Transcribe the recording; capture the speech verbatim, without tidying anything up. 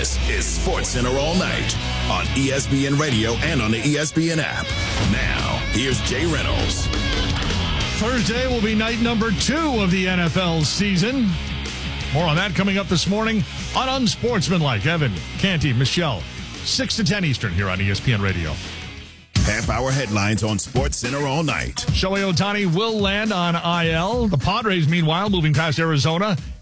This is SportsCenter All Night on E S P N Radio and on the E S P N app. Now, here's Jay Reynolds. Thursday will be night number two of the N F L season. More on that coming up this morning on Unsportsmanlike. Evan, Canty, Michelle, six to ten Eastern here on E S P N Radio. Half-hour headlines on SportsCenter All Night. Shohei Ohtani will land on I L. The Padres, meanwhile, moving past Arizona